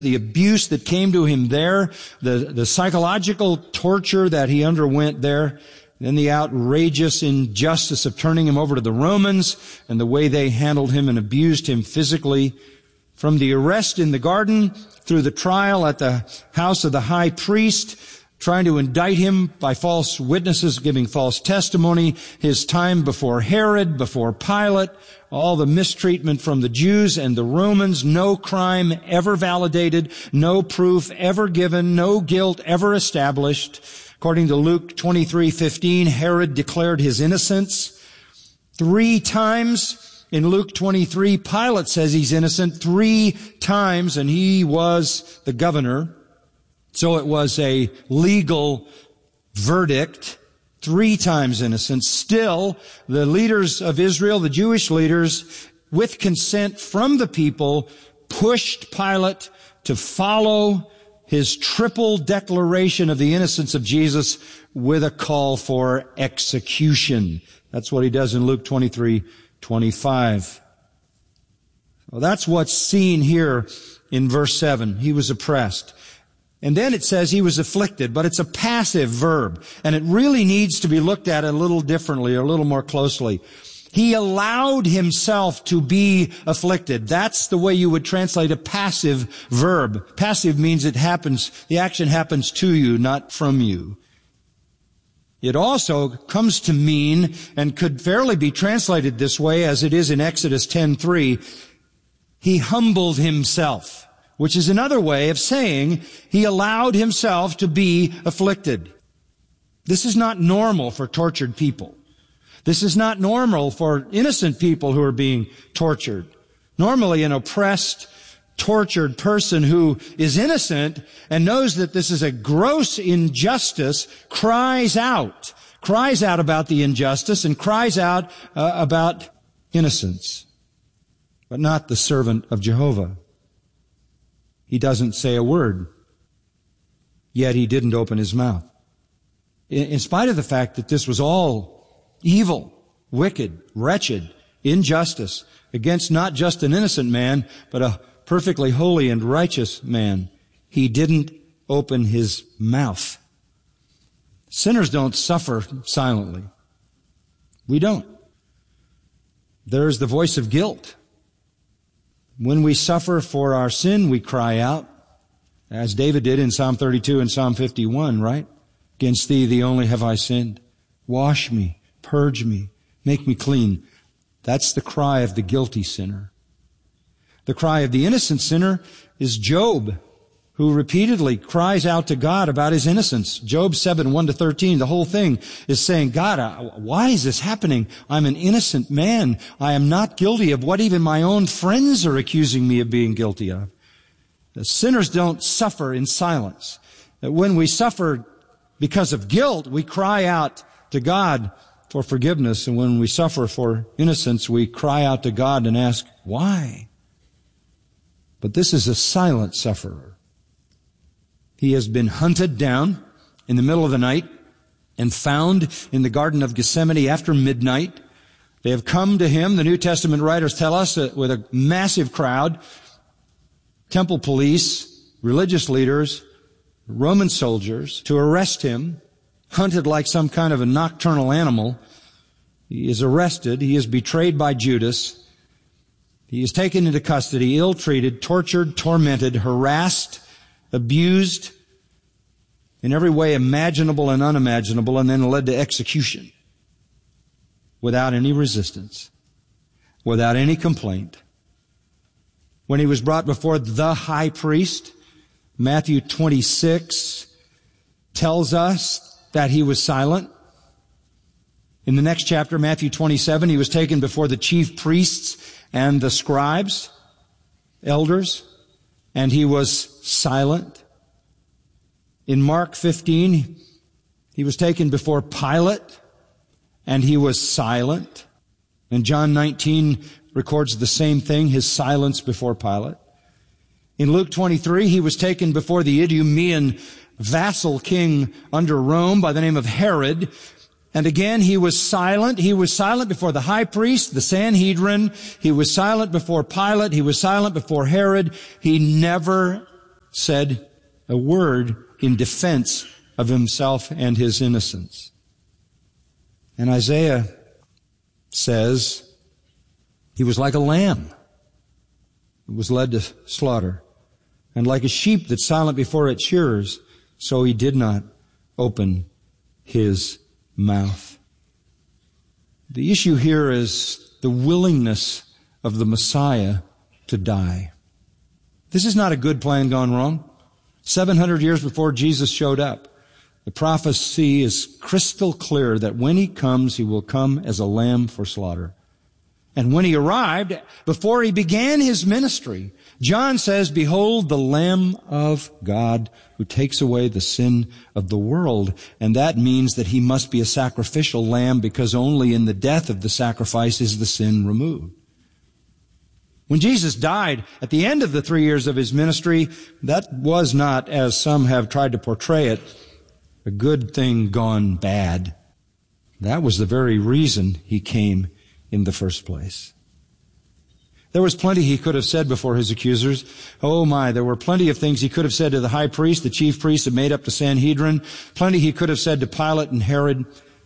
the abuse that came to him there, the psychological torture that he underwent there, then the outrageous injustice of turning him over to the Romans and the way they handled him and abused him physically, from the arrest in the garden through the trial at the house of the high priest, trying to indict him by false witnesses, giving false testimony, his time before Herod, before Pilate, all the mistreatment from the Jews and the Romans, no crime ever validated, no proof ever given, no guilt ever established. According to Luke 23:15, Herod declared his innocence. 3 times in Luke 23, Pilate says he's innocent 3 times, and he was the governor. So it was a legal verdict, 3 times innocent. Still, the leaders of Israel, the Jewish leaders, with consent from the people, pushed Pilate to follow his triple declaration of the innocence of Jesus with a call for execution. That's what he does in Luke 23:25. Well, that's what's seen here in verse 7. He was oppressed. And then it says he was afflicted, but it's a passive verb, and it really needs to be looked at a little differently, or a little more closely. He allowed himself to be afflicted. That's the way you would translate a passive verb. Passive means it happens, the action happens to you, not from you. It also comes to mean, and could fairly be translated this way as it is in Exodus 10:3, he humbled himself, which is another way of saying he allowed himself to be afflicted. This is not normal for tortured people. This is not normal for innocent people who are being tortured. Normally, an oppressed, tortured person who is innocent and knows that this is a gross injustice cries out about the injustice and cries out about innocence. But not the servant of Jehovah. He doesn't say a word, yet he didn't open his mouth. In spite of the fact that this was all evil, wicked, wretched, injustice against not just an innocent man, but a perfectly holy and righteous man, he didn't open his mouth. Sinners don't suffer silently. We don't. There is the voice of guilt. When we suffer for our sin, we cry out, as David did in Psalm 32 and Psalm 51, right? Against thee, thee only have I sinned. Wash me, purge me, make me clean. That's the cry of the guilty sinner. The cry of the innocent sinner is Job, who repeatedly cries out to God about his innocence. Job 7, 1-13, the whole thing is saying, God, why is this happening? I'm an innocent man. I am not guilty of what even my own friends are accusing me of being guilty of. The sinners don't suffer in silence. When we suffer because of guilt, we cry out to God for forgiveness. And when we suffer for innocence, we cry out to God and ask, why? But this is a silent sufferer. He has been hunted down in the middle of the night and found in the Garden of Gethsemane after midnight. They have come to him, the New Testament writers tell us, with a massive crowd, temple police, religious leaders, Roman soldiers, to arrest him, hunted like some kind of a nocturnal animal. He is arrested. He is betrayed by Judas. He is taken into custody, ill-treated, tortured, tormented, harassed, abused in every way imaginable and unimaginable, and then led to execution without any resistance, without any complaint. When he was brought before the high priest, Matthew 26 tells us that he was silent. In the next chapter, Matthew 27, he was taken before the chief priests and the scribes, elders, and he was silent. In Mark 15, he was taken before Pilate, and he was silent. And John 19 records the same thing, his silence before Pilate. In Luke 23, he was taken before the Idumean vassal king under Rome by the name of Herod. And again, he was silent. He was silent before the high priest, the Sanhedrin. He was silent before Pilate. He was silent before Herod. He never said a word in defense of himself and his innocence. And Isaiah says he was like a lamb that was led to slaughter, and like a sheep that's silent before its shearers, so he did not open his mouth. The issue here is the willingness of the Messiah to die. This is not a good plan gone wrong. 700 years before Jesus showed up, the prophecy is crystal clear that when he comes, he will come as a lamb for slaughter. And when he arrived, before he began his ministry, John says, "Behold the Lamb of God who takes away the sin of the world." And that means that he must be a sacrificial lamb, because only in the death of the sacrifice is the sin removed. When Jesus died at the end of the 3 years of his ministry, that was not, as some have tried to portray it, a good thing gone bad. That was the very reason he came in the first place. There was plenty he could have said before his accusers. Oh my, there were plenty of things he could have said to the high priest, the chief priests that made up the Sanhedrin. Plenty he could have said to Pilate and Herod.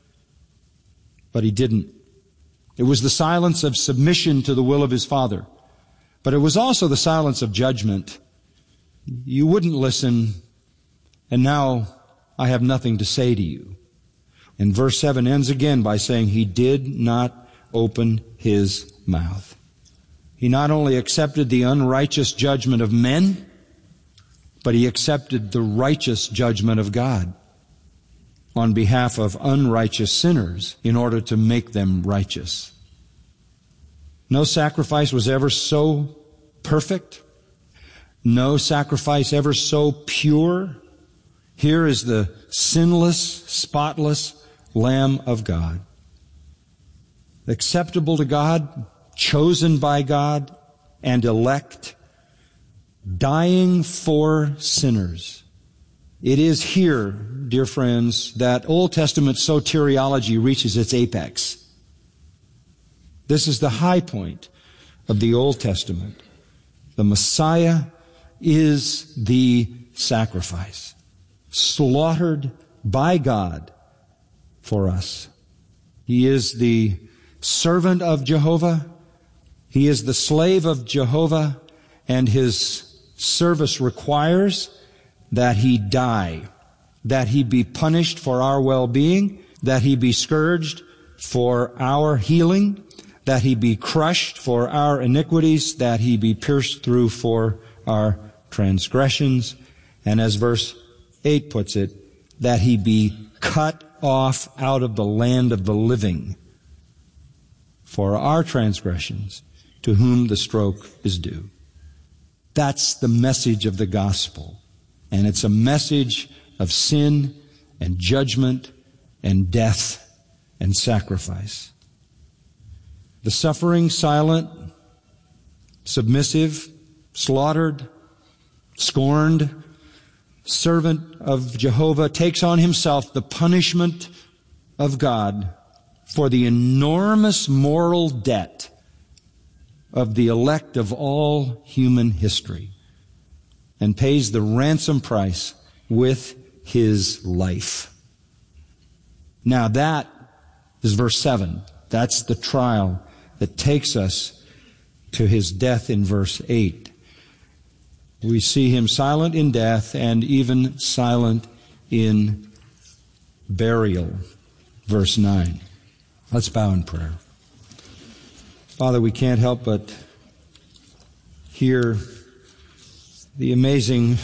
But he didn't. It was the silence of submission to the will of his Father. But it was also the silence of judgment. You wouldn't listen, and now I have nothing to say to you. And verse 7 ends again by saying he did not open his mouth. He not only accepted the unrighteous judgment of men, but he accepted the righteous judgment of God on behalf of unrighteous sinners in order to make them righteous. No sacrifice was ever so perfect. No sacrifice ever so pure. Here is the sinless, spotless Lamb of God. Acceptable to God, chosen by God, and elect, dying for sinners. It is here, dear friends, that Old Testament soteriology reaches its apex. This is the high point of the Old Testament. The Messiah is the sacrifice, slaughtered by God for us. He is the servant of Jehovah. He is the slave of Jehovah, and his service requires that he die, that he be punished for our well-being, that he be scourged for our healing, that he be crushed for our iniquities, that he be pierced through for our transgressions, and as verse 8 puts it, that he be cut off out of the land of the living for our transgressions, to whom the stroke is due. That's the message of the gospel. And it's a message of sin and judgment and death and sacrifice. The suffering, silent, submissive, slaughtered, scorned servant of Jehovah takes on himself the punishment of God for the enormous moral debt of the elect of all human history, and pays the ransom price with his life. Now that is verse 7. That's the trial that takes us to his death in verse 8. We see him silent in death and even silent in burial. Verse 9. Let's bow in prayer. Father, we can't help but hear the amazing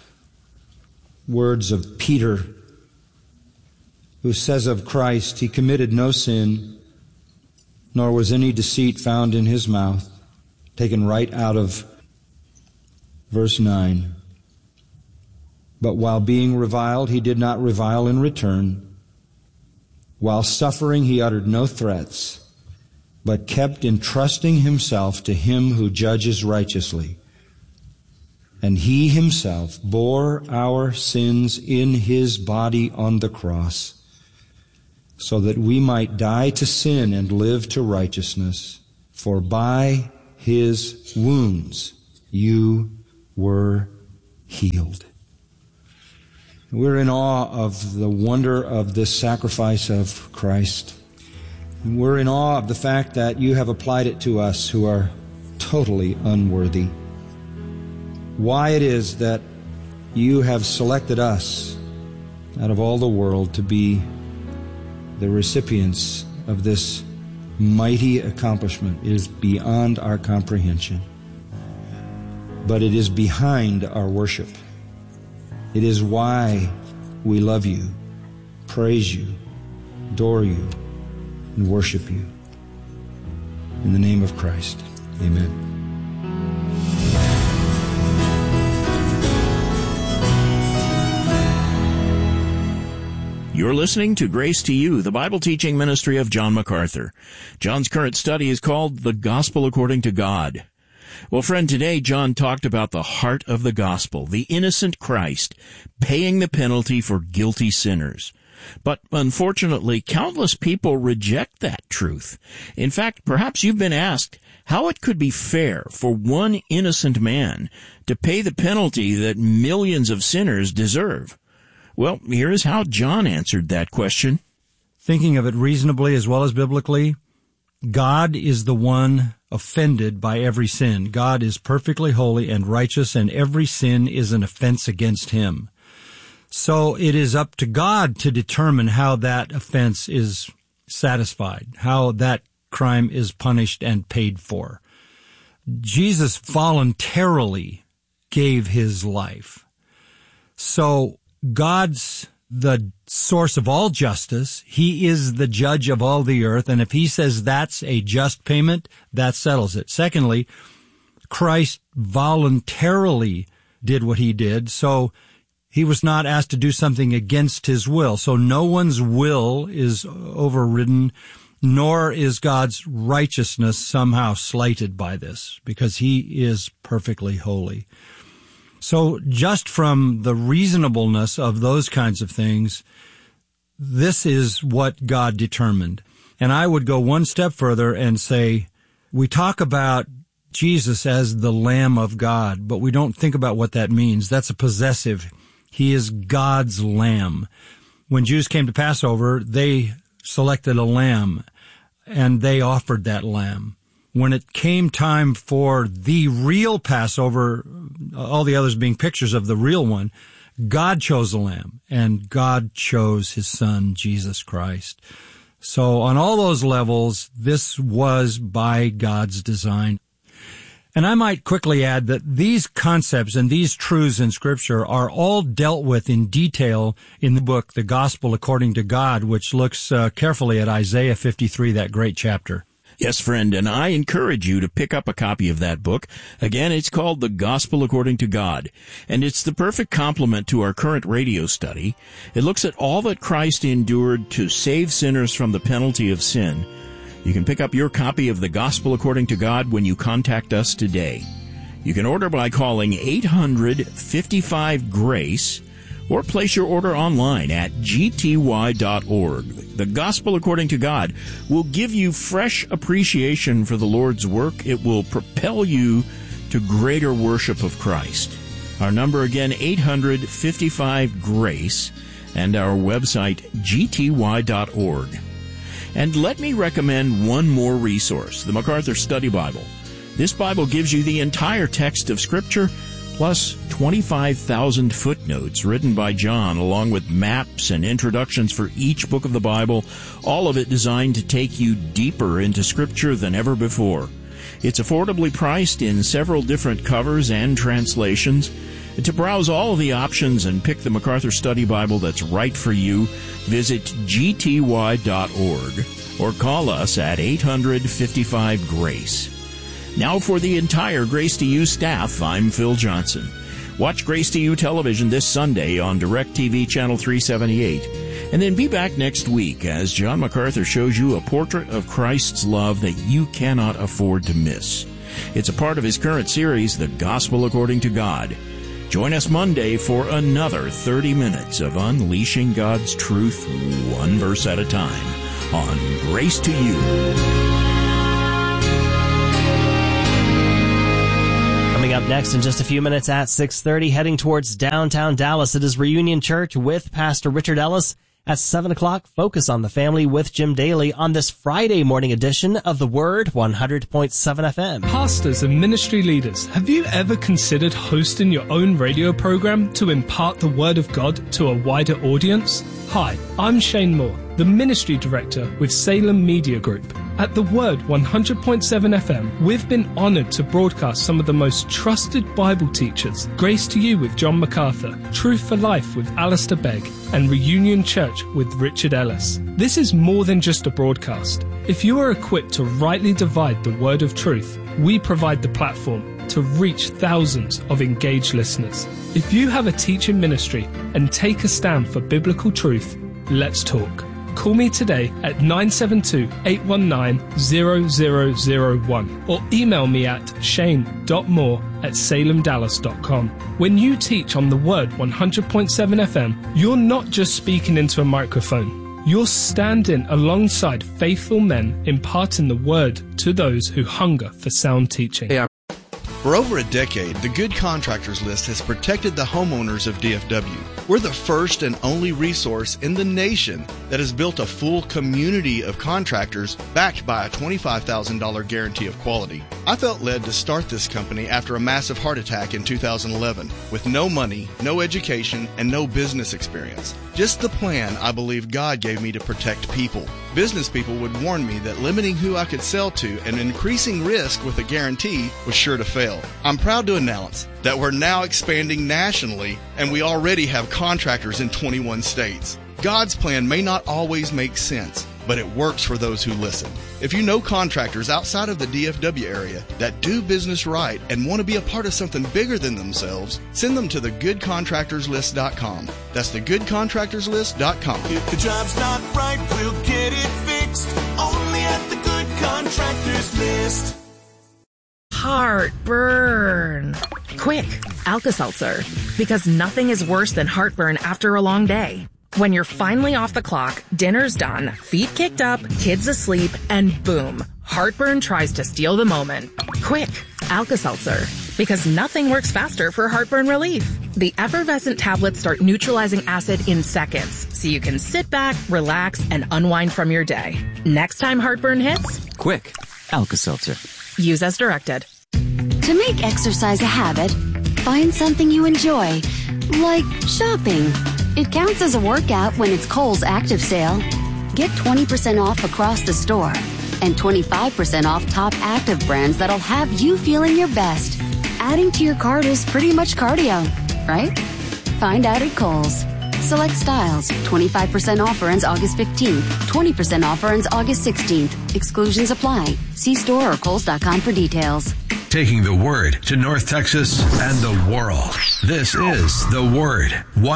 words of Peter, who says of Christ, he committed no sin, nor was any deceit found in his mouth, taken right out of verse 9. But while being reviled, he did not revile in return. While suffering, he uttered no threats, but kept entrusting himself to him who judges righteously. And he himself bore our sins in his body on the cross, so that we might die to sin and live to righteousness. For by his wounds you were healed. We're in awe of the wonder of this sacrifice of Christ. We're in awe of the fact that you have applied it to us who are totally unworthy. Why it is that you have selected us out of all the world to be the recipients of this mighty accomplishment is beyond our comprehension. But it is behind our worship. It is why we love you, praise you, adore you, and worship you. In the name of Christ, amen. You're listening to Grace to You, the Bible teaching ministry of John MacArthur. John's current study is called The Gospel According to God. Well, friend, today John talked about the heart of the gospel, the innocent Christ, paying the penalty for guilty sinners. But unfortunately, countless people reject that truth. In fact, perhaps you've been asked how it could be fair for one innocent man to pay the penalty that millions of sinners deserve. Well, here is how John answered that question. Thinking of it reasonably as well as biblically, God is the one offended by every sin. God is perfectly holy and righteous, and every sin is an offense against him. So it is up to God to determine how that offense is satisfied, how that crime is punished and paid for. Jesus voluntarily gave his life. So God's the source of all justice. He is the judge of all the earth. And if he says that's a just payment, that settles it. Secondly, Christ voluntarily did what he did. So he was not asked to do something against his will. So no one's will is overridden, nor is God's righteousness somehow slighted by this, because he is perfectly holy. So just from the reasonableness of those kinds of things, this is what God determined. And I would go one step further and say, we talk about Jesus as the Lamb of God, but we don't think about what that means. That's a possessive. He is God's Lamb. When Jews came to Passover, they selected a lamb, and they offered that lamb. When it came time for the real Passover, all the others being pictures of the real one, God chose a lamb, and God chose his son, Jesus Christ. So on all those levels, this was by God's design. And I might quickly add that these concepts and these truths in Scripture are all dealt with in detail in the book, The Gospel According to God, which looks carefully at Isaiah 53, that great chapter. Yes, friend, and I encourage you to pick up a copy of that book. Again, it's called The Gospel According to God, and it's the perfect complement to our current radio study. It looks at all that Christ endured to save sinners from the penalty of sin. You can pick up your copy of The Gospel According to God when you contact us today. You can order by calling 800-55-GRACE, or place your order online at gty.org. The Gospel According to God will give you fresh appreciation for the Lord's work. It will propel you to greater worship of Christ. Our number again, 800-55-GRACE, and our website, gty.org. And let me recommend one more resource, the MacArthur Study Bible. This Bible gives you the entire text of Scripture, plus 25,000 footnotes written by John, along with maps and introductions for each book of the Bible, all of it designed to take you deeper into Scripture than ever before. It's affordably priced in several different covers and translations. To browse all of the options and pick the MacArthur Study Bible that's right for you, visit gty.org or call us at 800-55-GRACE. Now for the entire Grace to You staff, I'm Phil Johnson. Watch Grace to You television this Sunday on DirecTV Channel 378. And then be back next week as John MacArthur shows you a portrait of Christ's love that you cannot afford to miss. It's a part of his current series, The Gospel According to God. Join us Monday for another 30 minutes of unleashing God's truth one verse at a time on Grace to You. Coming up next in just a few minutes at 6:30, heading towards downtown Dallas, it is Reunion Church with Pastor Richard Ellis. At 7 o'clock, Focus on the Family with Jim Daly on this Friday morning edition of The Word 100.7 FM. Pastors and ministry leaders, have you ever considered hosting your own radio program to impart the Word of God to a wider audience? Hi, I'm Shane Moore, the Ministry Director with Salem Media Group. At The Word 100.7 FM, we've been honored to broadcast some of the most trusted Bible teachers, Grace to You with John MacArthur, Truth for Life with Alistair Begg, and Reunion Church with Richard Ellis. This is more than just a broadcast. If you are equipped to rightly divide the word of truth, we provide the platform to reach thousands of engaged listeners. If you have a teaching ministry and take a stand for biblical truth, let's talk. Call me today at 972-819-0001 or email me at shane.moore@salemdallas.com. When you teach on the Word 100.7 FM, you're not just speaking into a microphone. You're standing alongside faithful men imparting the Word to those who hunger for sound teaching. For over a decade, the Good Contractors List has protected the homeowners of DFW. We're the first and only resource in the nation that has built a full community of contractors backed by a $25,000 guarantee of quality. I felt led to start this company after a massive heart attack in 2011 with no money, no education, and no business experience. Just the plan I believe God gave me to protect people. Business people would warn me that limiting who I could sell to and increasing risk with a guarantee was sure to fail. I'm proud to announce that we're now expanding nationally, and we already have contractors in 21 states. God's plan may not always make sense, but it works for those who listen. If you know contractors outside of the DFW area that do business right and want to be a part of something bigger than themselves, send them to thegoodcontractorslist.com. That's thegoodcontractorslist.com. If the job's not right, we'll get it fixed. Only at the Good Contractors List. Heartburn. Quick, Alka-Seltzer. Because nothing is worse than heartburn after a long day. When you're finally off the clock, dinner's done, feet kicked up, kids asleep, and boom, heartburn tries to steal the moment. Quick, Alka-Seltzer. Because nothing works faster for heartburn relief. The effervescent tablets start neutralizing acid in seconds, so you can sit back, relax, and unwind from your day. Next time heartburn hits, quick, Alka-Seltzer. Use as directed. To make exercise a habit, find something you enjoy, like shopping. It counts as a workout when it's Kohl's Active Sale. Get 20% off across the store and 25% off top active brands that'll have you feeling your best. Adding to your cart is pretty much cardio, right? Find out at Kohl's. Select styles. 25% offer ends August 15th. 20% offer ends August 16th. Exclusions apply. See store or Kohls.com for details. Taking the Word to North Texas and the world. This is The Word,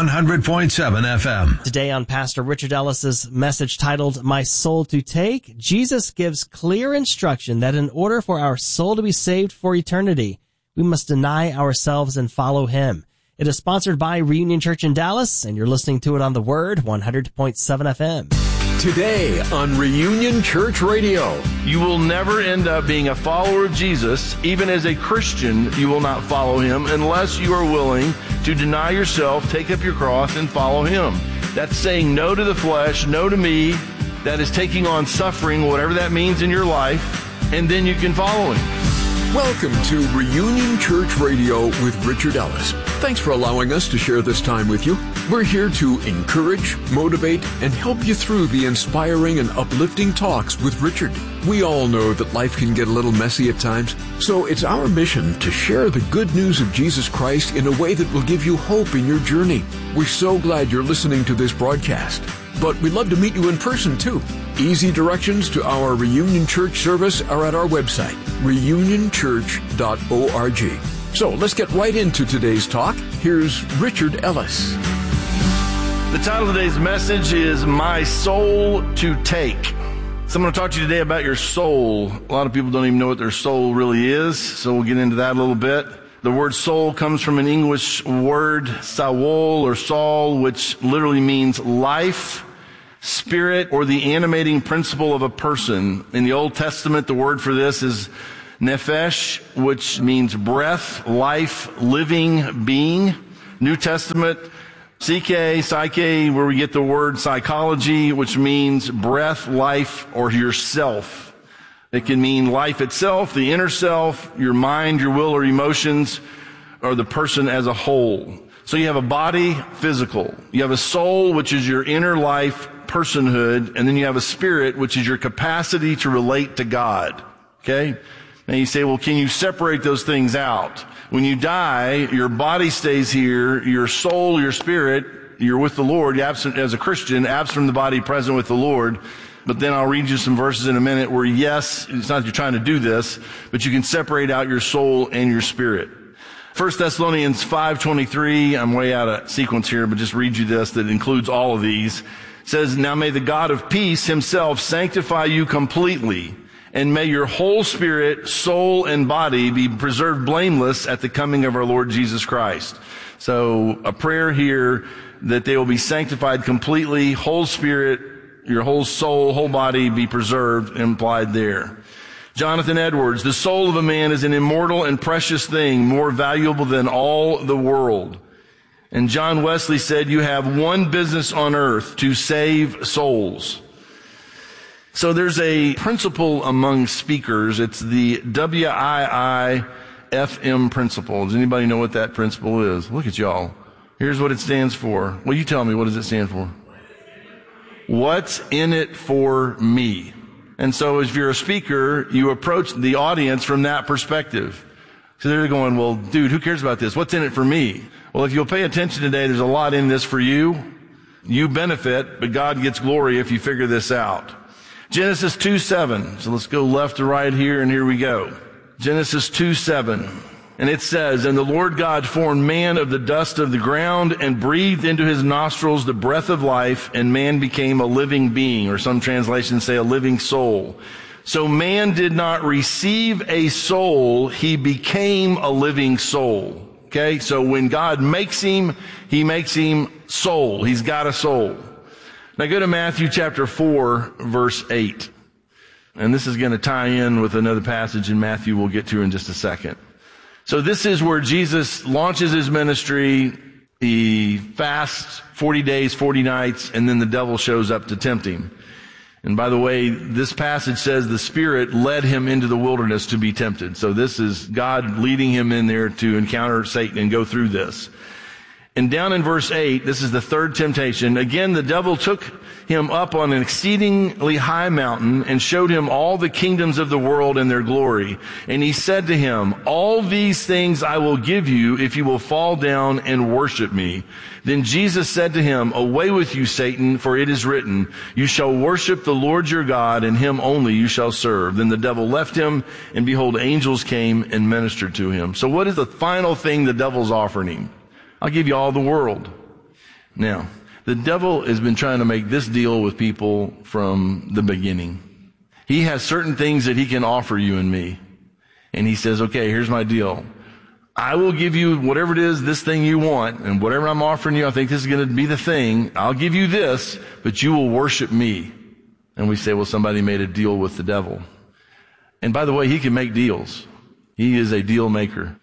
100.7 FM. Today on Pastor Richard Ellis's message titled, My Soul to Take, Jesus gives clear instruction that in order for our soul to be saved for eternity, we must deny ourselves and follow Him. It is sponsored by Reunion Church in Dallas, and you're listening to it on The Word, 100.7 FM. Today on Reunion Church Radio. You will never end up being a follower of Jesus. Even as a Christian, you will not follow Him unless you are willing to deny yourself, take up your cross, and follow Him. That's saying no to the flesh, no to me. That is taking on suffering, whatever that means in your life, and then you can follow Him. Welcome to Reunion Church Radio with Richard Ellis. Thanks for allowing us to share this time with you. We're here to encourage, motivate, and help you through the inspiring and uplifting talks with Richard. We all know that life can get a little messy at times, so it's our mission to share the good news of Jesus Christ in a way that will give you hope in your journey. We're so glad you're listening to this broadcast. But we'd love to meet you in person, too. Easy directions to our Reunion Church service are at our website, reunionchurch.org. So let's get right into today's talk. Here's Richard Ellis. The title of today's message is My Soul to Take. So I'm going to talk to you today about your soul. A lot of people don't even know what their soul really is, so we'll get into that a little bit. The word soul comes from an English word, sawol or Saul, which literally means life, spirit, or the animating principle of a person. In the Old Testament, the word for this is Nephesh, which means breath, life, living being. New Testament, psyche, where we get the word psychology, which means breath, life, or yourself. It can mean life itself, the inner self, your mind, your will or emotions, or the person as a whole. So you have a body, physical. You have a soul, which is your inner life, personhood, and then you have a spirit, which is your capacity to relate to God. Okay? And you say, well, can you separate those things out? When you die, your body stays here, your soul, your spirit, you're with the Lord. You're absent as a Christian, absent from the body, present with the Lord. But then I'll read you some verses in a minute where, yes, it's not that you're trying to do this, but you can separate out your soul and your spirit. 1 Thessalonians 5:23, I'm way out of sequence here, but just read you this that includes all of these. It says, now may the God of peace himself sanctify you completely, and may your whole spirit, soul, and body be preserved blameless at the coming of our Lord Jesus Christ. So a prayer here that they will be sanctified completely, whole spirit, your whole soul, whole body be preserved, implied there. Jonathan Edwards, the soul of a man is an immortal and precious thing, more valuable than all the world. And John Wesley said, you have one business on earth, to save souls. So there's a principle among speakers. It's the WIIFM principle. Does anybody know what that principle is? Look at y'all. Here's what it stands for. Well, you tell me, what does it stand for? What's in it for me? And so if you're a speaker, you approach the audience from that perspective. So they're going, well, dude, who cares about this? What's in it for me? Well, if you'll pay attention today, there's a lot in this for you. You benefit, but God gets glory if you figure this out. Genesis 2:7. So let's go left to right here, and here we go. Genesis 2:7. And it says, and the Lord God formed man of the dust of the ground and breathed into his nostrils the breath of life, and man became a living being, or some translations say a living soul. So man did not receive a soul, he became a living soul. Okay, so when God makes him, he makes him soul. He's got a soul. Now go to Matthew chapter 4, verse 8. And this is going to tie in with another passage in Matthew we'll get to in just a second. So this is where Jesus launches his ministry. He fasts 40 days, 40 nights, and then the devil shows up to tempt him. And by the way, this passage says the Spirit led him into the wilderness to be tempted. So this is God leading him in there to encounter Satan and go through this. And down in verse 8, this is the third temptation. Again, the devil took him up on an exceedingly high mountain and showed him all the kingdoms of the world and their glory. And he said to him, all these things I will give you if you will fall down and worship me. Then Jesus said to him, away with you, Satan, for it is written, you shall worship the Lord your God, and him only you shall serve. Then the devil left him, and behold, angels came and ministered to him. So what is the final thing the devil's offering him? I'll give you all the world. Now, the devil has been trying to make this deal with people from the beginning. He has certain things that he can offer you and me. And he says, okay, here's my deal. I will give you whatever it is, this thing you want, and whatever I'm offering you, I think this is going to be the thing. I'll give you this, but you will worship me. And we say, well, somebody made a deal with the devil. And by the way, he can make deals. He is a deal maker.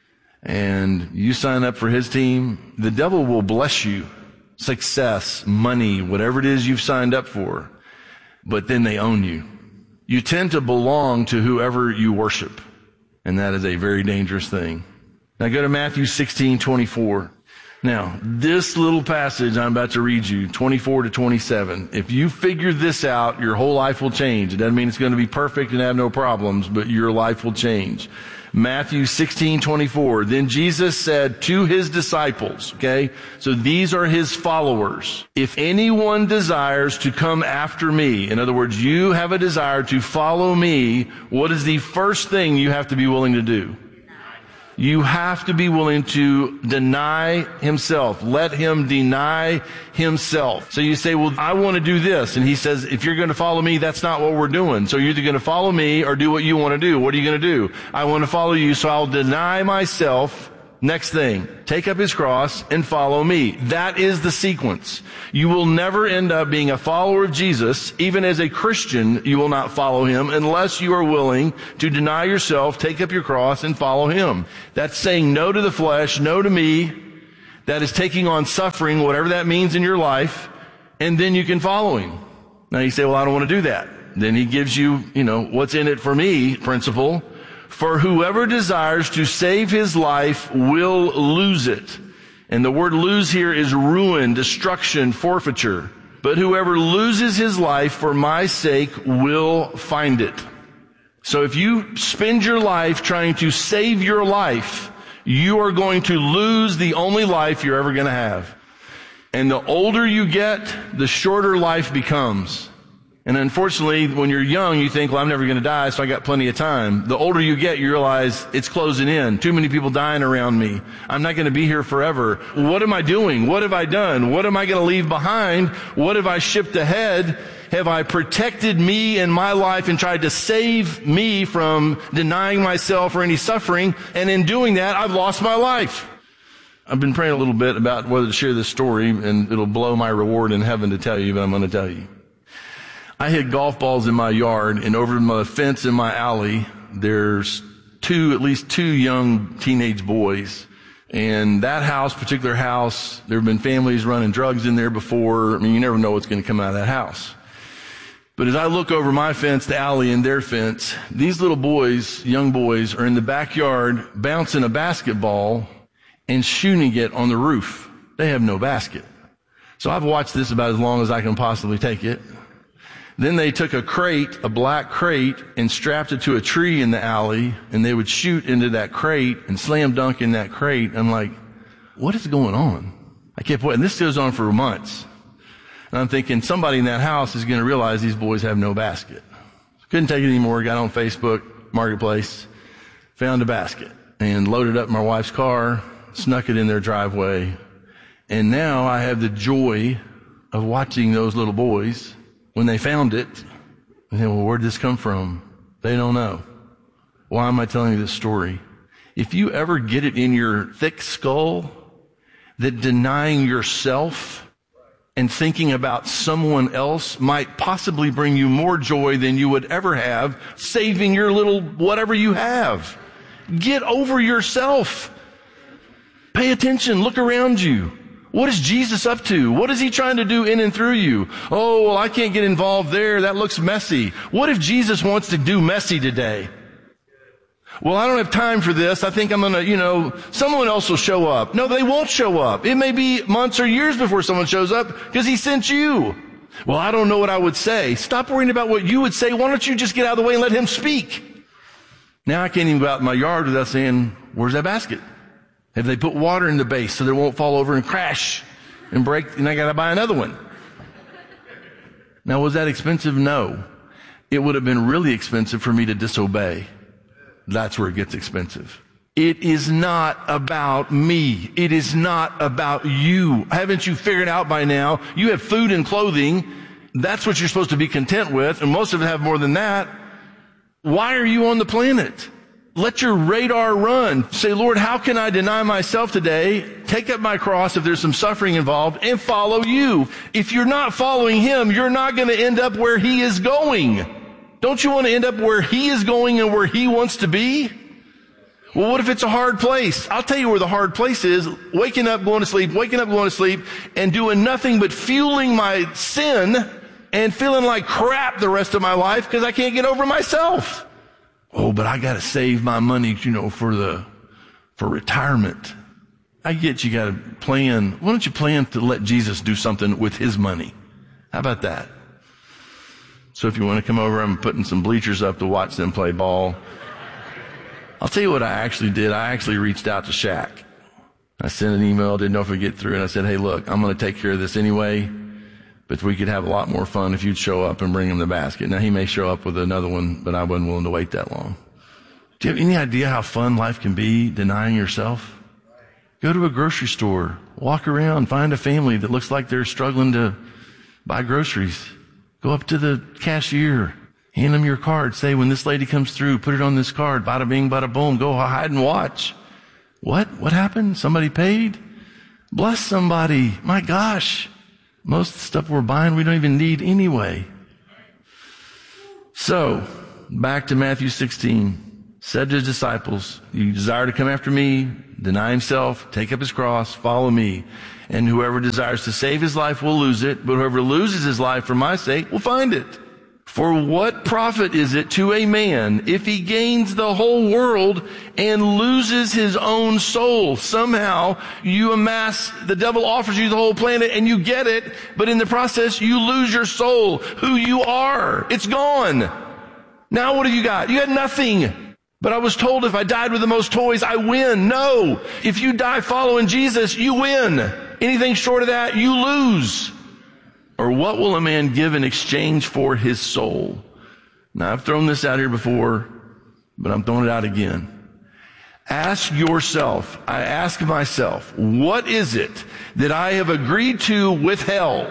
And you sign up for his team, the devil will bless you. Success, money, whatever it is you've signed up for. But then they own you. You tend to belong to whoever you worship. And that is a very dangerous thing. Now go to Matthew 16:24. Now, this little passage I'm about to read you, 24 to 27, if you figure this out, your whole life will change. It doesn't mean it's going to be perfect and have no problems, but your life will change. Matthew 16:24. Then Jesus said to his disciples, okay, so these are his followers. If anyone desires to come after me, in other words, you have a desire to follow me, what is the first thing you have to be willing to do? You have to be willing to deny himself. Let him deny himself. So you say, well, I want to do this. And he says, if you're going to follow me, that's not what we're doing. So you're either going to follow me or do what you want to do. What are you going to do? I want to follow you, so I'll deny myself. Next thing, take up his cross and follow me. That is the sequence. You will never end up being a follower of Jesus. Even as a Christian, you will not follow him unless you are willing to deny yourself, take up your cross, and follow him. That's saying no to the flesh, no to me. That is taking on suffering, whatever that means in your life, and then you can follow him. Now you say, well, I don't want to do that. Then he gives you, what's in it for me principle. For whoever desires to save his life will lose it. And the word lose here is ruin, destruction, forfeiture. But whoever loses his life for my sake will find it. So if you spend your life trying to save your life, you are going to lose the only life you're ever going to have. And the older you get, the shorter life becomes. And unfortunately, when you're young, you think, well, I'm never going to die, so I got plenty of time. The older you get, you realize it's closing in. Too many people dying around me. I'm not going to be here forever. What am I doing? What have I done? What am I going to leave behind? What have I shipped ahead? Have I protected me and my life and tried to save me from denying myself or any suffering? And in doing that, I've lost my life. I've been praying a little bit about whether to share this story, and it'll blow my reward in heaven to tell you, but I'm going to tell you. I hit golf balls in my yard, and over the fence in my alley, there's at least two young teenage boys. And that particular house, there have been families running drugs in there before. I mean, you never know what's going to come out of that house. But as I look over my fence, the alley, and their fence, these little boys, young boys, are in the backyard bouncing a basketball and shooting it on the roof. They have no basket. So I've watched this about as long as I can possibly take it. Then they took a black crate, and strapped it to a tree in the alley, and they would shoot into that crate and slam dunk in that crate. I'm like, what is going on? I kept waiting. This goes on for months. And I'm thinking somebody in that house is going to realize these boys have no basket. Couldn't take it anymore. Got on Facebook Marketplace, found a basket, and loaded up my wife's car, snuck it in their driveway. And now I have the joy of watching those little boys. When they found it, they said, well, where'd this come from? They don't know. Why am I telling you this story? If you ever get it in your thick skull that denying yourself and thinking about someone else might possibly bring you more joy than you would ever have saving your little whatever you have. Get over yourself. Pay attention. Look around you. What is Jesus up to? What is he trying to do in and through you? Oh, well, I can't get involved there. That looks messy. What if Jesus wants to do messy today? Well, I don't have time for this. I think I'm going to, someone else will show up. No, they won't show up. It may be months or years before someone shows up because he sent you. Well, I don't know what I would say. Stop worrying about what you would say. Why don't you just get out of the way and let him speak? Now I can't even go out in my yard without saying, where's that basket? Have they put water in the base so they won't fall over and crash and break, and I got to buy another one? Now, was that expensive? No. It would have been really expensive for me to disobey. That's where it gets expensive. It is not about me. It is not about you. Haven't you figured out by now? You have food and clothing. That's what you're supposed to be content with, and most of it have more than that. Why are you on the planet? Let your radar run. Say, Lord, how can I deny myself today, take up my cross if there's some suffering involved, and follow you? If you're not following him, you're not going to end up where he is going. Don't you want to end up where he is going and where he wants to be? Well, what if it's a hard place? I'll tell you where the hard place is. Waking up, going to sleep, and doing nothing but fueling my sin and feeling like crap the rest of my life because I can't get over myself. Oh, but I got to save my money, for retirement. I get you got to plan. Why don't you plan to let Jesus do something with his money? How about that? So if you want to come over, I'm putting some bleachers up to watch them play ball. I'll tell you what I actually did. I actually reached out to Shaq. I sent an email, didn't know if it would get through, and I said, hey, look, I'm going to take care of this anyway, but we could have a lot more fun if you'd show up and bring him the basket. Now, he may show up with another one, but I wasn't willing to wait that long. Do you have any idea how fun life can be denying yourself? Go to a grocery store, walk around, find a family that looks like they're struggling to buy groceries. Go up to the cashier, hand them your card, say, when this lady comes through, put it on this card, bada bing, bada boom, go hide and watch. What? What happened? Somebody paid? Bless somebody. My gosh. Most of the stuff we're buying, we don't even need anyway. So, back to Matthew 16. Said to his disciples, you desire to come after me, deny himself, take up his cross, follow me. And whoever desires to save his life will lose it, but whoever loses his life for my sake will find it. For what profit is it to a man if he gains the whole world and loses his own soul? Somehow the devil offers you the whole planet and you get it, but in the process you lose your soul, who you are. It's gone. Now what have you got? You got nothing. But I was told if I died with the most toys, I win. No. If you die following Jesus, you win. Anything short of that, you lose. Or what will a man give in exchange for his soul? Now, I've thrown this out here before, but I'm throwing it out again. Ask yourself, I ask myself, what is it that I have agreed to with hell?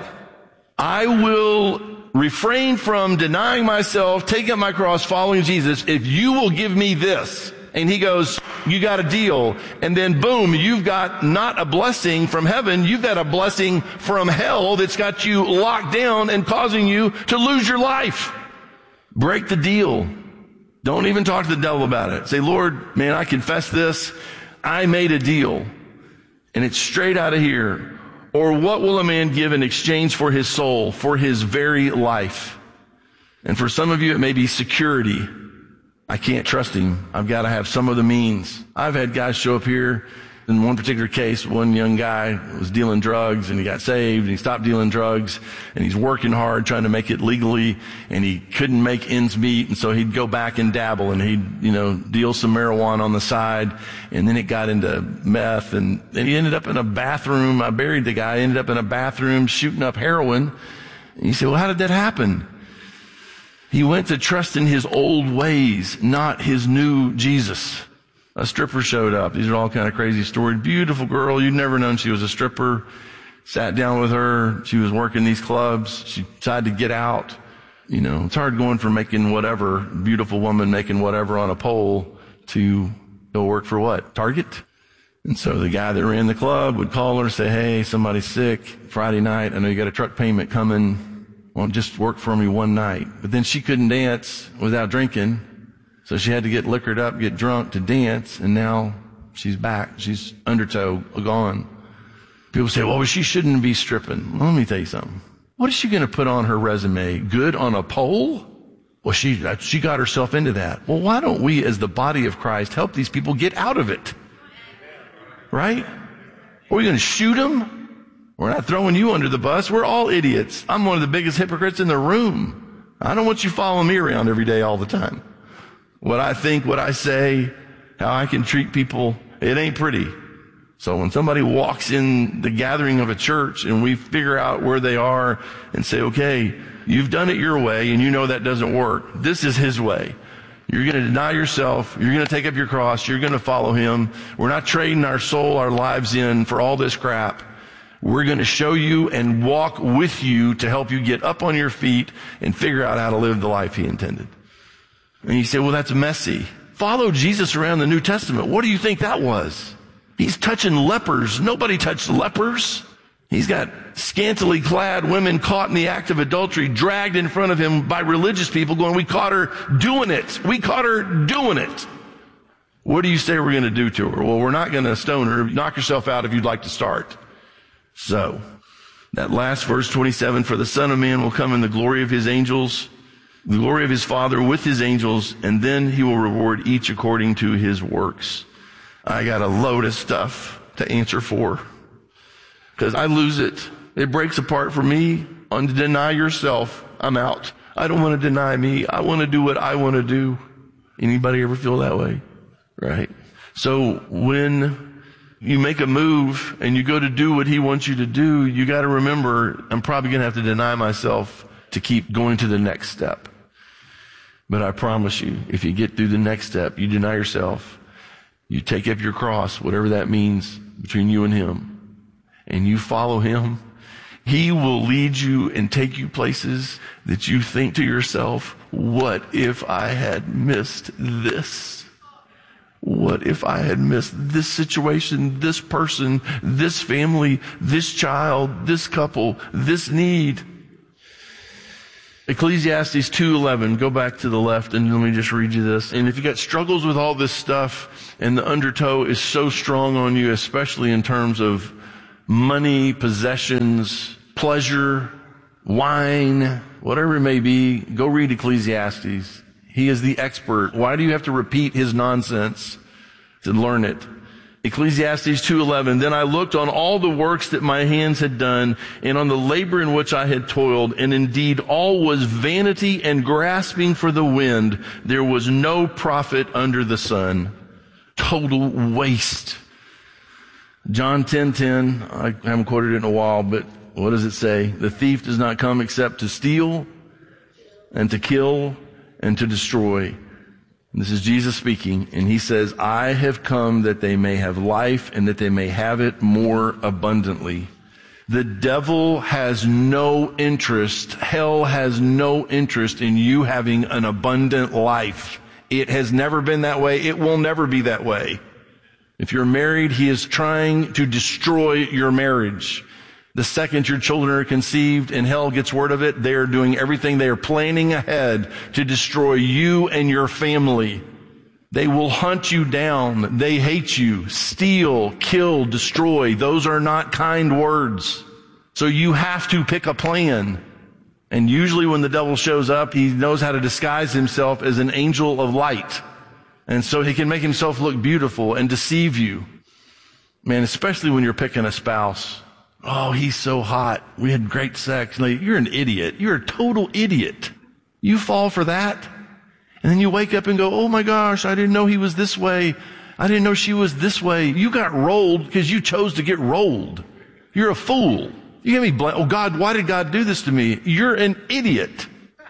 I will refrain from denying myself, taking up my cross, following Jesus, if you will give me this. And he goes, you got a deal. And then boom, you've got not a blessing from heaven, you've got a blessing from hell that's got you locked down and causing you to lose your life. Break the deal. Don't even talk to the devil about it. Say, Lord, man, I confess this. I made a deal. And it's straight out of here. Or what will a man give in exchange for his soul, for his very life? And for some of you, it may be security. I can't trust him. I've got to have some other means. I've had guys show up here. In one particular case, one young guy was dealing drugs and he got saved and he stopped dealing drugs and he's working hard trying to make it legally and he couldn't make ends meet. And so he'd go back and dabble and he'd, deal some marijuana on the side. And then it got into meth and he ended up in a bathroom. I buried the guy, ended up in a bathroom shooting up heroin. And you say, well, how did that happen? He went to trust in his old ways, not his new Jesus. A stripper showed up. These are all kind of crazy stories. Beautiful girl. You'd never known she was a stripper. Sat down with her. She was working these clubs. She decided to get out. It's hard going from making whatever, beautiful woman making whatever on a pole to go work for what? Target? And so the guy that ran the club would call her and say, hey, somebody's sick. Friday night. I know you got a truck payment coming. Won't just work for me one night. But then she couldn't dance without drinking. So she had to get liquored up, get drunk to dance. And now she's back. She's undertow, gone. People say, well, she shouldn't be stripping. Well, let me tell you something. What is she going to put on her resume? Good on a pole? Well, she got herself into that. Well, why don't we as the body of Christ help these people get out of it? Right? Are we going to shoot them? We're not throwing you under the bus. We're all idiots. I'm one of the biggest hypocrites in the room. I don't want you following me around every day all the time. What I think, what I say, how I can treat people, it ain't pretty. So when somebody walks in the gathering of a church and we figure out where they are and say, okay, you've done it your way and you know that doesn't work. This is his way. You're going to deny yourself. You're going to take up your cross. You're going to follow him. We're not trading our soul, our lives in for all this crap. We're going to show you and walk with you to help you get up on your feet and figure out how to live the life he intended. And you say, well, that's messy. Follow Jesus around the New Testament. What do you think that was? He's touching lepers. Nobody touched lepers. He's got scantily clad women caught in the act of adultery, dragged in front of him by religious people going, we caught her doing it. We caught her doing it. What do you say we're going to do to her? Well, we're not going to stone her. Knock yourself out if you'd like to start. So, that last verse 27, for the Son of Man will come in the glory of his angels, the glory of his Father with his angels, and then he will reward each according to his works. I got a load of stuff to answer for, because I lose it. It breaks apart for me. On to deny yourself, I'm out. I don't want to deny me. I want to do what I want to do. Anybody ever feel that way? Right? So when you make a move and you go to do what he wants you to do, you got to remember, I'm probably going to have to deny myself to keep going to the next step. But I promise you, if you get through the next step, you deny yourself, you take up your cross, whatever that means between you and him, and you follow him, he will lead you and take you places that you think to yourself, what if I had missed this? What if I had missed this situation, this person, this family, this child, this couple, this need? Ecclesiastes 2:11. Go back to the left and let me just read you this. And if you got struggles with all this stuff and the undertow is so strong on you, especially in terms of money, possessions, pleasure, wine, whatever it may be, go read Ecclesiastes. He is the expert. Why do you have to repeat his nonsense to learn it? Ecclesiastes 2:11, then I looked on all the works that my hands had done, and on the labor in which I had toiled, and indeed all was vanity and grasping for the wind. There was no profit under the sun. Total waste. John 10:10, I haven't quoted it in a while, but what does it say? The thief does not come except to steal and to kill and to destroy. This is Jesus speaking, and he says, I have come that they may have life and that they may have it more abundantly. The devil has no interest, hell has no interest in you having an abundant life. It has never been that way. It will never be that way. If you're married, he is trying to destroy your marriage. The second your children are conceived and hell gets word of it, they are doing everything. They are planning ahead to destroy you and your family. They will hunt you down. They hate you. Steal, kill, destroy. Those are not kind words. So you have to pick a plan. And usually when the devil shows up, he knows how to disguise himself as an angel of light. And so he can make himself look beautiful and deceive you. Man, especially when you're picking a spouse. Oh, he's so hot. We had great sex. Like, you're an idiot. You're a total idiot. You fall for that. And then you wake up and go, oh my gosh, I didn't know he was this way. I didn't know she was this way. You got rolled because you chose to get rolled. You're a fool. You can't be blamed. Oh God, why did God do this to me? You're an idiot.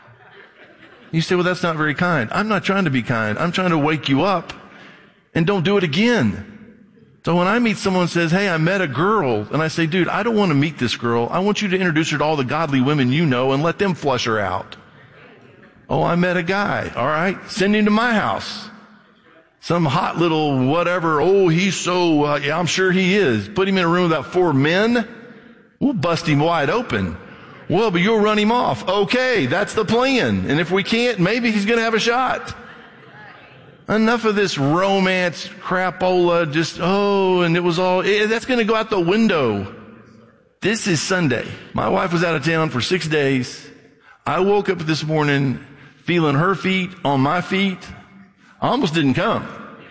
You say, well, that's not very kind. I'm not trying to be kind. I'm trying to wake you up and don't do it again. So when I meet someone who says, hey, I met a girl, and I say, dude, I don't want to meet this girl. I want you to introduce her to all the godly women you know and let them flush her out. Oh, I met a guy. All right. Send him to my house. Some hot little whatever. Oh, he's so, yeah, I'm sure he is. Put him in a room with about 4 men. We'll bust him wide open. Well, but you'll run him off. Okay. That's the plan. And if we can't, maybe he's going to have a shot. Enough of this romance crapola, and it was all, that's going to go out the window. This is Sunday. My wife was out of town for 6 days. I woke up this morning feeling her feet on my feet. I almost didn't come.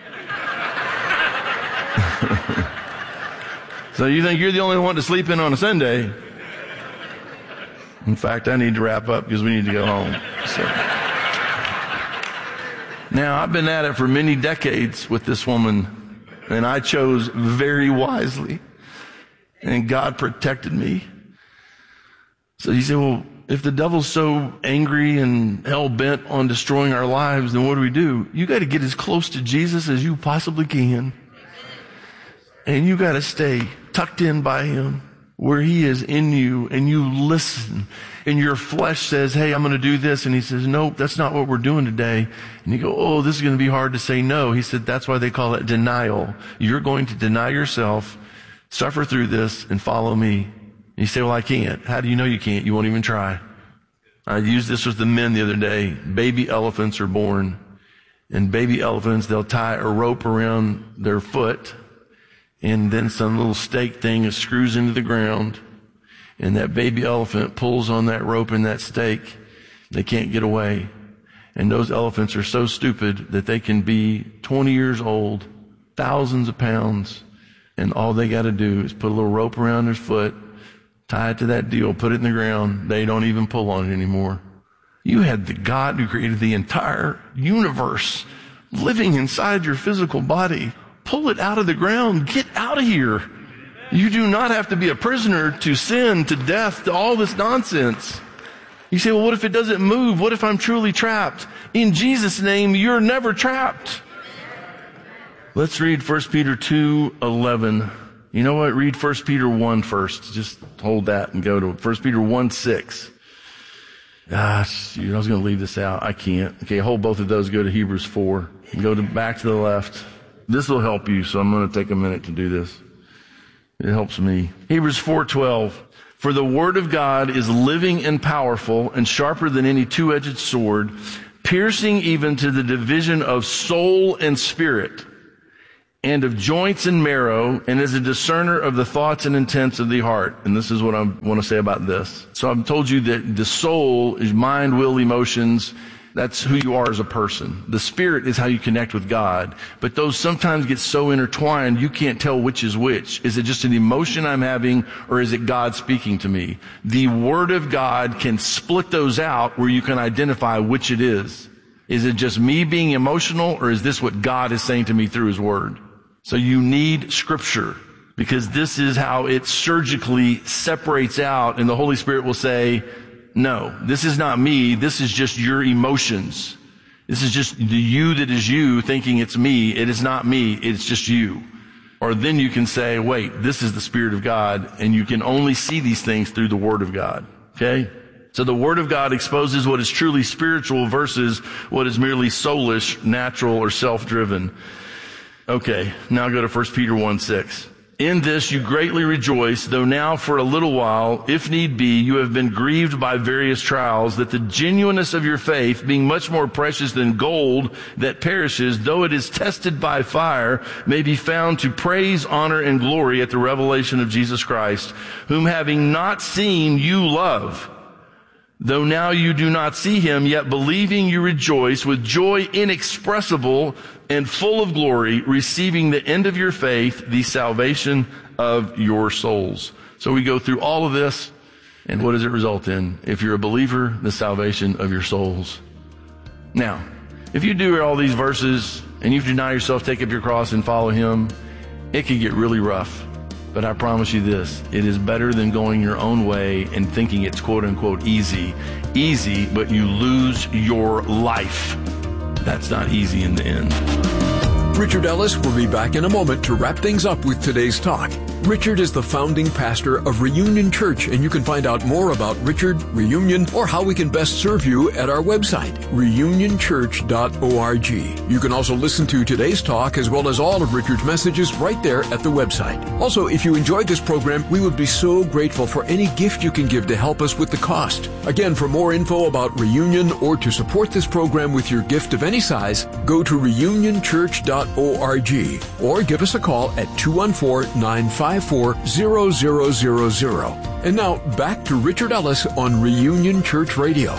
So you think you're the only one to sleep in on a Sunday? In fact, I need to wrap up because we need to go home. So. Now, I've been at it for many decades with this woman, and I chose very wisely, and God protected me. So you say, well, if the devil's so angry and hell-bent on destroying our lives, then what do? You got to get as close to Jesus as you possibly can, and you got to stay tucked in by him, where he is in you, and you listen. And your flesh says, hey, I'm going to do this. And he says, nope, that's not what we're doing today. And you go, oh, this is going to be hard to say no. He said, that's why they call it denial. You're going to deny yourself, suffer through this, and follow me. And you say, well, I can't. How do you know you can't? You won't even try. I used this with the men the other day. Baby elephants are born. And baby elephants, they'll tie a rope around their foot. And then some little stake thing screws into the ground. And that baby elephant pulls on that rope and that stake. They can't get away. And those elephants are so stupid that they can be 20 years old, thousands of pounds, and all they got to do is put a little rope around their foot, tie it to that deal, put it in the ground. They don't even pull on it anymore. You had the God who created the entire universe living inside your physical body. Pull it out of the ground. Get out of here. You do not have to be a prisoner to sin, to death, to all this nonsense. You say, well, what if it doesn't move? What if I'm truly trapped? In Jesus' name, you're never trapped. Let's read 1 Peter 2:11. You know what? Read 1 Peter 1 first. Just hold that and go to 1 Peter 1:6. Gosh, I was going to leave this out. I can't. Okay, hold both of those. Go to Hebrews 4. Go back to the left. This will help you, so I'm going to take a minute to do this. It helps me. Hebrews 4:12. For the word of God is living and powerful and sharper than any two-edged sword, piercing even to the division of soul and spirit, and of joints and marrow, and is a discerner of the thoughts and intents of the heart. And this is what I want to say about this. So I've told you that the soul is mind, will, emotions. That's who you are as a person. The spirit is how you connect with God. But those sometimes get so intertwined, you can't tell which is which. Is it just an emotion I'm having, or is it God speaking to me? The Word of God can split those out where you can identify which it is. Is it just me being emotional, or is this what God is saying to me through His Word? So you need Scripture, because this is how it surgically separates out, and the Holy Spirit will say, no, this is not me. This is just your emotions. This is just the you that is you thinking it's me. It is not me. It's just you. Or then you can say, wait, this is the Spirit of God, and you can only see these things through the Word of God. Okay? So the Word of God exposes what is truly spiritual versus what is merely soulish, natural, or self-driven. Okay, now go to 1 Peter 1:6. In this you greatly rejoice, though now for a little while, if need be, you have been grieved by various trials, that the genuineness of your faith, being much more precious than gold that perishes, though it is tested by fire, may be found to praise, honor, and glory at the revelation of Jesus Christ, whom having not seen you love. Though now you do not see him, yet believing you rejoice with joy inexpressible and full of glory, receiving the end of your faith, the salvation of your souls. So we go through all of this, and what does it result in? If you're a believer, the salvation of your souls. Now, if you do all these verses, and you deny yourself, take up your cross, and follow him, it can get really rough. But I promise you this, it is better than going your own way and thinking it's quote unquote easy. Easy, but you lose your life. That's not easy in the end. Richard Ellis will be back in a moment to wrap things up with today's talk. Richard is the founding pastor of Reunion Church, and you can find out more about Richard, Reunion, or how we can best serve you at our website, reunionchurch.org. You can also listen to today's talk as well as all of Richard's messages right there at the website. Also, if you enjoyed this program, we would be so grateful for any gift you can give to help us with the cost. Again, for more info about Reunion or to support this program with your gift of any size, go to reunionchurch.org or give us a call at 214-954-0000. And now, back to Richard Ellis on Reunion Church Radio.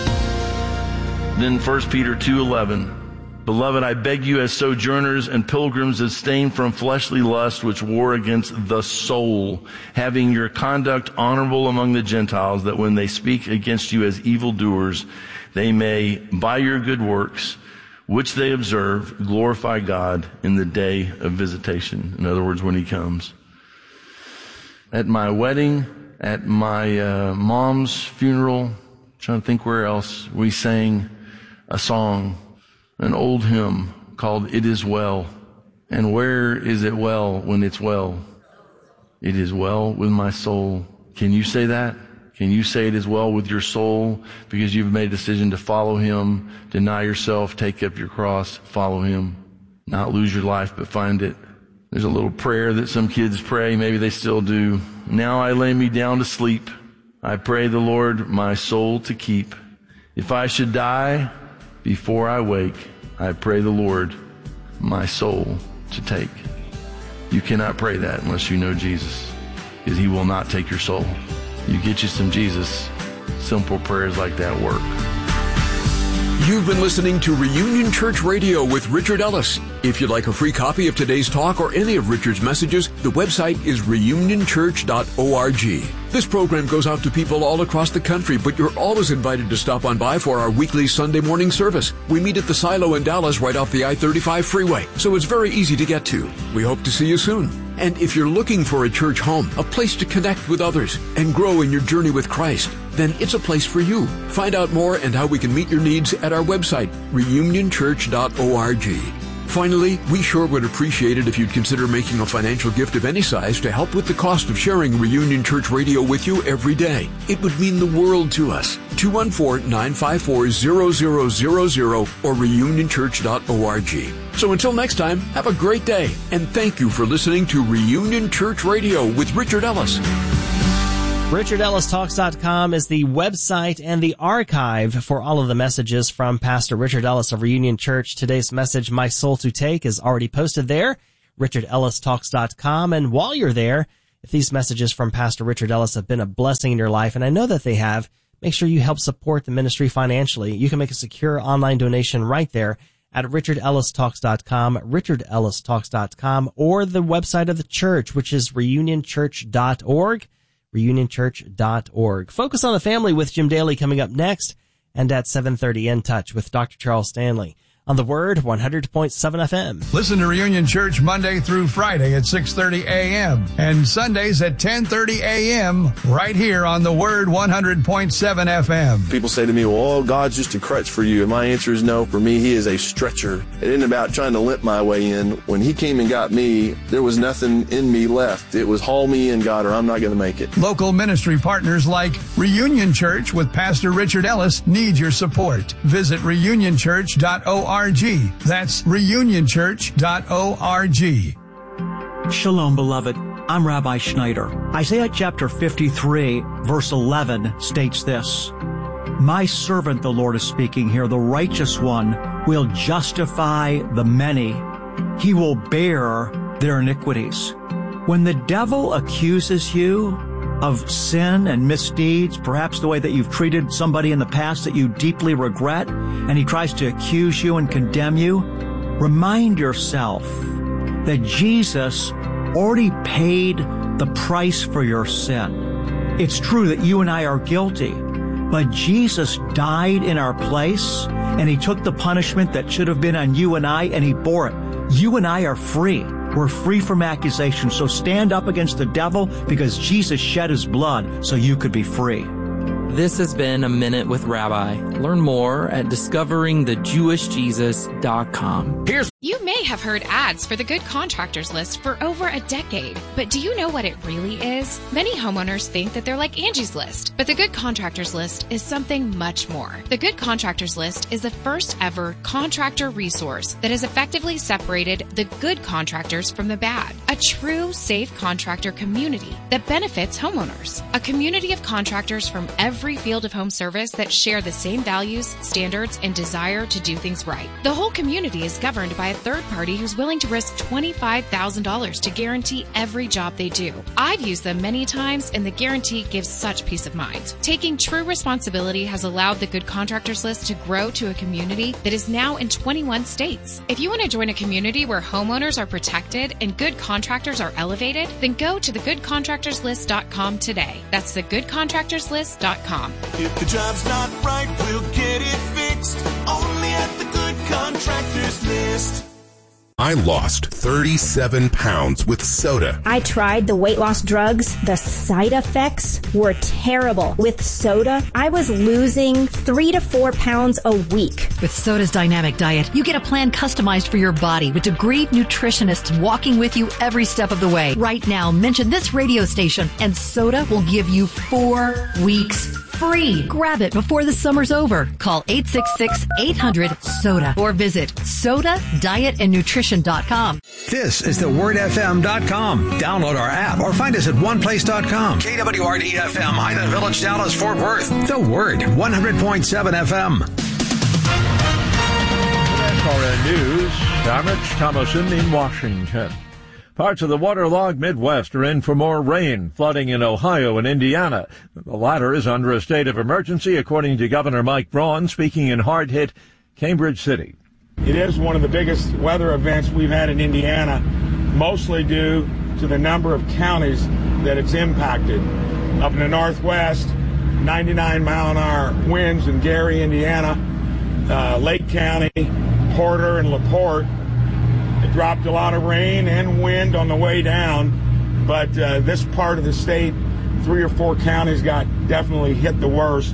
Then 1 Peter 2:11. Beloved, I beg you as sojourners and pilgrims abstain from fleshly lust which war against the soul, having your conduct honorable among the Gentiles, that when they speak against you as evildoers, they may, by your good works, which they observe, glorify God in the day of visitation. In other words, when he comes. At my wedding, at my mom's funeral, trying to think where else, we sang a song, an old hymn called It Is Well. And where is it well when it's well? It is well with my soul. Can you say that? Can you say it is well with your soul because you've made a decision to follow him, deny yourself, take up your cross, follow him, not lose your life but find it? There's a little prayer that some kids pray, maybe they still do. Now I lay me down to sleep. I pray the Lord my soul to keep. If I should die before I wake, I pray the Lord my soul to take. You cannot pray that unless you know Jesus, because he will not take your soul. You get you some Jesus, simple prayers like that work. You've been listening to Reunion Church Radio with Richard Ellis. If you'd like a free copy of today's talk or any of Richard's messages, the website is reunionchurch.org. This program goes out to people all across the country, but you're always invited to stop on by for our weekly Sunday morning service. We meet at the Silo in Dallas right off the I-35 freeway, so it's very easy to get to. We hope to see you soon. And if you're looking for a church home, a place to connect with others and grow in your journey with Christ, then it's a place for you. Find out more and how we can meet your needs at our website, reunionchurch.org. Finally, we sure would appreciate it if you'd consider making a financial gift of any size to help with the cost of sharing Reunion Church Radio with you every day. It would mean the world to us. 214-954-0000 or reunionchurch.org. So until next time, have a great day, and thank you for listening to Reunion Church Radio with Richard Ellis. RichardEllisTalks.com is the website and the archive for all of the messages from Pastor Richard Ellis of Reunion Church. Today's message, My Soul to Take, is already posted there, RichardEllisTalks.com. And while you're there, if these messages from Pastor Richard Ellis have been a blessing in your life, and I know that they have, make sure you help support the ministry financially. You can make a secure online donation right there at RichardEllisTalks.com, RichardEllisTalks.com, or the website of the church, which is ReunionChurch.org. ReunionChurch.org. Focus on the Family with Jim Daly coming up next, and at 7:30 In Touch with Dr. Charles Stanley on The Word 100.7 FM. Listen to Reunion Church Monday through Friday at 6:30 a.m. and Sundays at 10:30 a.m. right here on The Word 100.7 FM. People say to me, well, God's just a crutch for you. And my answer is no. For me, He is a stretcher. It isn't about trying to limp my way in. When He came and got me, there was nothing in me left. It was haul me in, God, or I'm not going to make it. Local ministry partners like Reunion Church with Pastor Richard Ellis need your support. Visit reunionchurch.org. That's reunionchurch.org. Shalom, beloved. I'm Rabbi Schneider. Isaiah chapter 53, verse 11 states this: My servant, the Lord is speaking here, the righteous one, will justify the many. He will bear their iniquities. When the devil accuses you of sin and misdeeds, perhaps the way that you've treated somebody in the past that you deeply regret, and he tries to accuse you and condemn you, remind yourself that Jesus already paid the price for your sin. It's true that you and I are guilty, but Jesus died in our place, and He took the punishment that should have been on you and I, and He bore it. You and I are free. We're free from accusation. So stand up against the devil, because Jesus shed His blood so you could be free. This has been A Minute with Rabbi. Learn more at discoveringthejewishjesus.com. You may have heard ads for the Good Contractors List for over a decade, but do you know what it really is? Many homeowners think that they're like Angie's List, but the Good Contractors List is something much more. The Good Contractors List is the first ever contractor resource that has effectively separated the good contractors from the bad. A true safe contractor community that benefits homeowners. A community of contractors from every field of home service that share the same values, standards, and desire to do things right. The whole community is governed by a third party who's willing to risk $25,000 to guarantee every job they do. I've used them many times, and the guarantee gives such peace of mind. Taking true responsibility has allowed the Good Contractors List to grow to a community that is now in 21 states. If you want to join a community where homeowners are protected and good contractors are elevated, then go to thegoodcontractorslist.com today. That's thegoodcontractorslist.com. If the job's not right, we'll get it fixed. Only at the Good Contractors List. I lost 37 pounds with soda. I tried the weight loss drugs. The side effects were terrible. With soda, I was losing 3 to 4 pounds a week. With Soda's dynamic diet, you get a plan customized for your body with degreed nutritionists walking with you every step of the way. Right now, mention this radio station and Soda will give you 4 weeks free. Grab it before the summer's over. Call 866-800-SODA or visit SodaDietAndNutrition.com. This is thewordfm.com. Download our app or find us at oneplace.com. KWRD-FM, Highland Village, Dallas, Fort Worth. The Word, 100.7 FM. SRN News, I'm Rich Thomason in Washington. Parts of the waterlogged Midwest are in for more rain, flooding in Ohio and Indiana. The latter is under a state of emergency, according to Governor Mike Braun, speaking in hard-hit Cambridge City. It is one of the biggest weather events we've had in Indiana, mostly due to the number of counties that it's impacted. Up in the northwest, 99-mile-an-hour winds in Gary, Indiana, Lake County, Porter, and LaPorte. It dropped a lot of rain and wind on the way down, but this part of the state, 3 or 4 counties got definitely hit the worst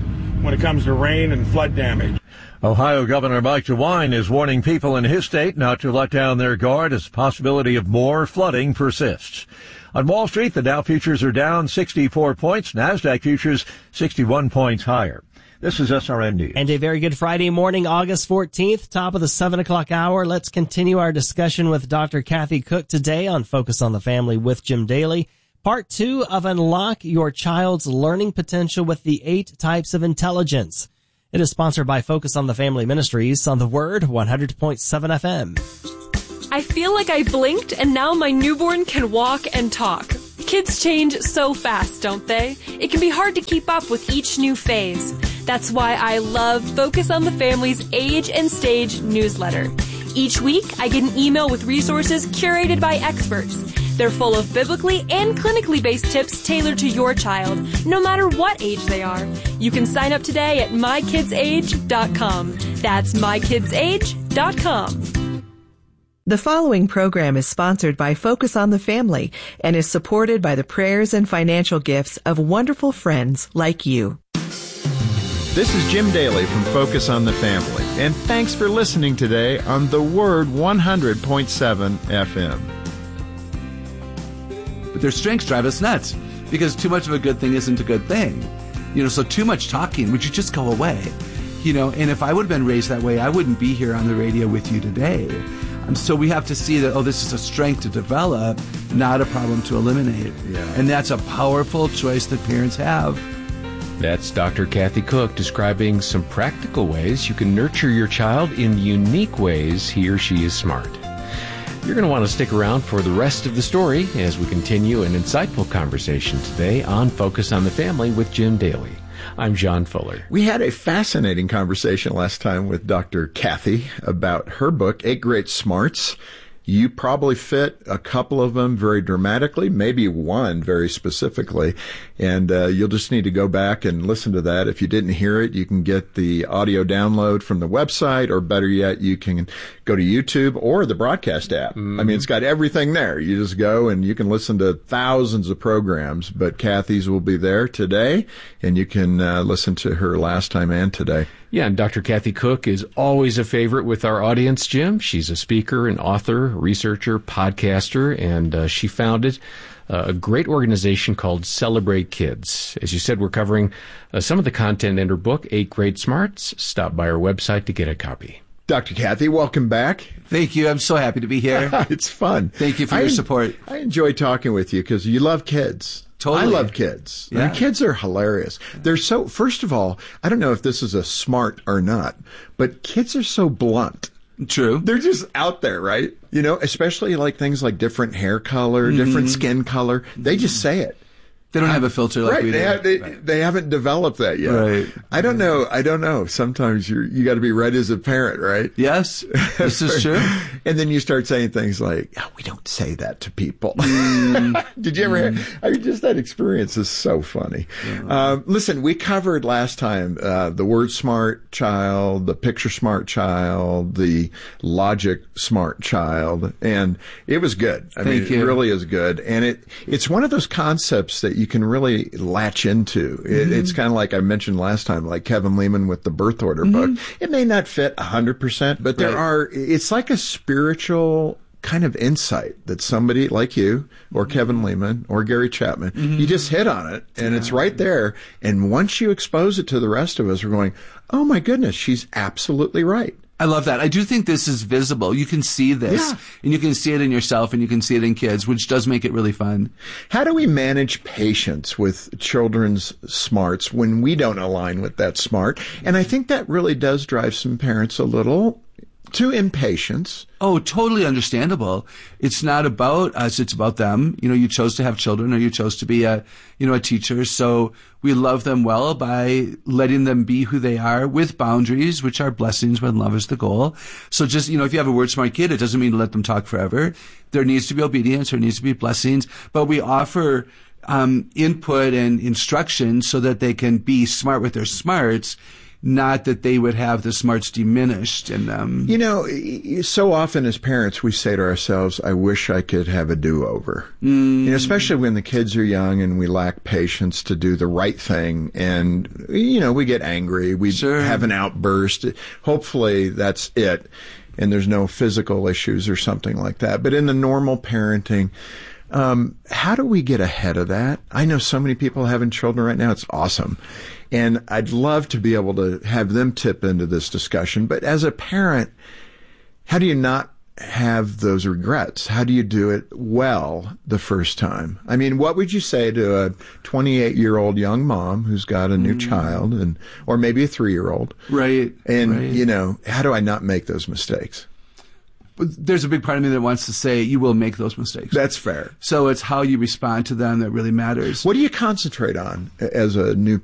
when it comes to rain and flood damage. Ohio Governor Mike DeWine is warning people in his state not to let down their guard as the possibility of more flooding persists. On Wall Street, the Dow futures are down 64 points, NASDAQ futures 61 points higher. This is SRN News. And a very good Friday morning, August 14th, top of the 7 o'clock hour. Let's continue our discussion with Dr. Kathy Cook today on Focus on the Family with Jim Daly. Part 2 of Unlock Your Child's Learning Potential with the 8 Types of Intelligence. It is sponsored by Focus on the Family Ministries on the Word 100.7 FM. I feel like I blinked and now my newborn can walk and talk. Kids change so fast, don't they? It can be hard to keep up with each new phase. That's why I love Focus on the Family's Age and Stage newsletter. Each week, I get an email with resources curated by experts. They're full of biblically and clinically based tips tailored to your child, no matter what age they are. You can sign up today at mykidsage.com. That's mykidsage.com. The following program is sponsored by Focus on the Family and is supported by the prayers and financial gifts of wonderful friends like you. This is Jim Daly from Focus on the Family, and thanks for listening today on the Word 100.7 FM. But their strengths drive us nuts because too much of a good thing isn't a good thing. So too much talking, would you just go away? And if I would have been raised that way, I wouldn't be here on the radio with you today. So we have to see that, this is a strength to develop, not a problem to eliminate. Yeah. And that's a powerful choice that parents have. That's Dr. Kathy Cook describing some practical ways you can nurture your child in the unique ways he or she is smart. You're going to want to stick around for the rest of the story as we continue an insightful conversation today on Focus on the Family with Jim Daly. I'm John Fuller. We had a fascinating conversation last time with Dr. Kathy about her book, 8 Great Smarts. You probably fit a couple of them very dramatically, maybe one very specifically, and you'll just need to go back and listen to that. If you didn't hear it, you can get the audio download from the website, or better yet, you can go to YouTube or the broadcast app. Mm-hmm. I mean, it's got everything there. You just go and you can listen to thousands of programs, but Kathy's will be there today, and you can listen to her last time and today. Yeah, and Dr. Kathy Cook is always a favorite with our audience, Jim. She's a speaker, an author, researcher, podcaster, and she founded a great organization called Celebrate Kids. As you said, we're covering some of the content in her book, 8 Great Smarts. Stop by our website to get a copy. Dr. Kathy, welcome back. Thank you. I'm so happy to be here. It's fun. Thank you for your support. I enjoy talking with you because you love kids. Totally. I love kids. Yeah. I mean, kids are hilarious. They're so, first of all, I don't know if this is a smart or not, but kids are so blunt. True. They're just out there, right? Especially like things like different hair color, different skin color. They just say it. They don't have a filter like we do. They haven't developed that yet. Right. I don't know. Sometimes you got to be right as a parent, right? Yes, this is true. And then you start saying things like, we don't say that to people. Did you ever just that experience is so funny. Yeah. Listen, we covered last time the word smart child, the picture smart child, the logic smart child, and it was good. It really is good. And it's one of those concepts that you can really latch into. It's kind of like I mentioned last time, like Kevin Lehman with the birth order book. It may not fit 100%, but it's like a spiritual kind of insight that somebody like you or Kevin Lehman or Gary Chapman, you just hit on it and it's right there. And once you expose it to the rest of us, we're going, oh my goodness, she's absolutely right. I love that. I do think this is visible. You can see this, and you can see it in yourself, and you can see it in kids, which does make it really fun. How do we manage patience with children's smarts when we don't align with that smart? And I think that really does drive some parents a little to impatience. Oh, totally understandable. It's not about us, it's about them. You chose to have children, or you chose to be a teacher. So we love them well by letting them be who they are with boundaries, which are blessings when love is the goal. So just, if you have a word smart kid, it doesn't mean to let them talk forever. There needs to be obedience, there needs to be blessings, but we offer input and instruction so that they can be smart with their smarts. not that they would have the smarts diminished in them. You know, so often as parents, we say to ourselves, I wish I could have a do-over. You know, especially when the kids are young and we lack patience to do the right thing. And, you know, we get angry. We have an outburst. Hopefully that's it. And there's no physical issues or something like that. But in the normal parenting, how do we get ahead of that? I know so many people having children right now. It's awesome. And I'd love to be able to have them tip into this discussion. But as a parent, how do you not have those regrets? How do you do it well the first time? I mean, what would you say to a 28-year-old young mom who's got a new child, or maybe a 3-year-old? Right. And, you know, how do I not make those mistakes? There's a big part of me that wants to say you will make those mistakes. That's fair. So it's how you respond to them that really matters. What do you concentrate on as a new